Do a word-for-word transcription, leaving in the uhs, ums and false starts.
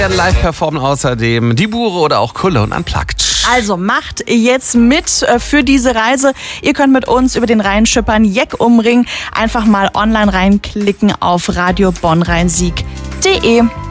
werden live performen außerdem die Bure oder auch Cologne Unplugged. Also macht jetzt mit für diese Reise. Ihr könnt mit uns über den Rhein schippern, Jeck umringen. Einfach mal online reinklicken auf radio bonn rhein sieg punkt de.